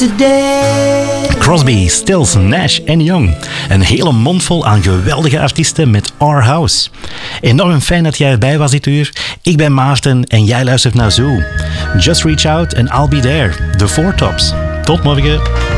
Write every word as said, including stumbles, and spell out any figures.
Crosby, Stills, Nash en Young. Een hele mondvol aan geweldige artiesten met Our House. Enorm fijn dat jij erbij was dit uur. Ik ben Maarten en jij luistert naar Zoo. Just reach out and I'll be there. De Four Tops. Tot morgen.